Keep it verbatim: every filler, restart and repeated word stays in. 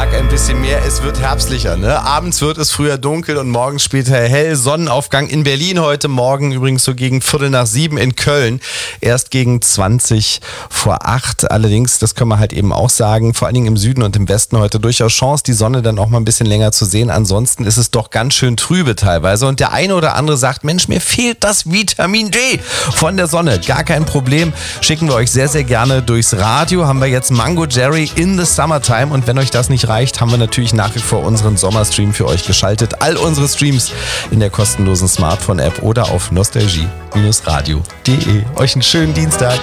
Tag ein bisschen mehr. Es wird herbstlicher, ne? Abends wird es früher dunkel und morgens später hell. Sonnenaufgang in Berlin heute Morgen, übrigens so gegen Viertel nach sieben in Köln. Erst gegen zwanzig vor acht. Allerdings, das können wir halt eben auch sagen, vor allen Dingen im Süden und im Westen heute durchaus Chance, die Sonne dann auch mal ein bisschen länger zu sehen. Ansonsten ist es doch ganz schön trübe teilweise. Und der eine oder andere sagt, Mensch, mir fehlt das Vitamin D von der Sonne. Gar kein Problem. Schicken wir euch sehr, sehr gerne durchs Radio. Haben wir jetzt Mango Jerry in the Summertime. Und wenn euch das nicht reicht, haben wir natürlich nach wie vor unseren Sommerstream für euch geschaltet. All unsere Streams in der kostenlosen Smartphone-App oder auf nostalgie Bindestrich radio Punkt de. Euch einen schönen Dienstag.